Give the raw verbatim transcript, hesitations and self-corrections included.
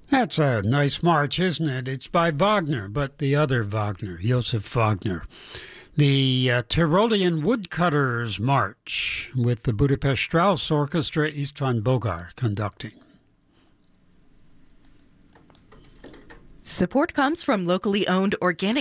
That's a nice march, isn't it? It's by Wagner, but the other Wagner, Joseph Wagner. The uh, Tyrolean Woodcutters March with the Budapest Strauss Orchestra, Istvan Bogar conducting. Support comes from locally owned organic